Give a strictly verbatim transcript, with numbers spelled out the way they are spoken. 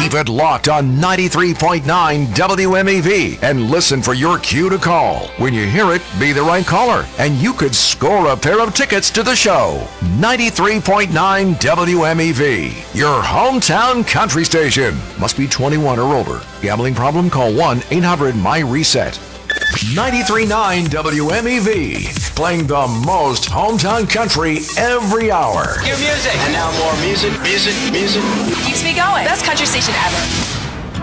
Keep it locked on ninety-three point nine W M E V and listen for your cue to call. When you hear it, be the right caller, and you could score a pair of tickets to the show. ninety-three point nine W M E V, your hometown country station. Must be twenty-one or older. Gambling problem? Call one eight hundred M Y reset. ninety-three point nine W M E V, playing the most hometown country every hour. Cue music. And now more music, music, music. Keeps me going. Best country station ever.